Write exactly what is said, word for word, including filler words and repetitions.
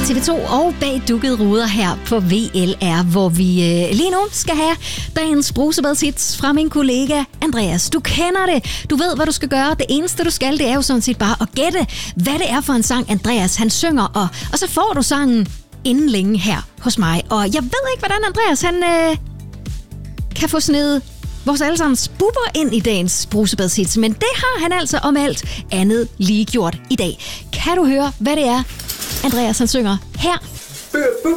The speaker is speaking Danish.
T V to og bag dukkede ruder her på V L R, hvor vi øh, lige nu skal have dagens brusebadshits fra min kollega Andreas. Du kender det. Du ved, hvad du skal gøre. Det eneste, du skal, det er jo sådan set bare at gætte, hvad det er for en sang, Andreas han synger. Og, og så får du sangen inden længe her hos mig. Og jeg ved ikke, hvordan Andreas han øh, kan få snedet vores allesammens bubber ind i dagens brusebadshits. Men det har han altså om alt andet lige gjort i dag. Kan du høre, hvad det er, Andreas han synger her?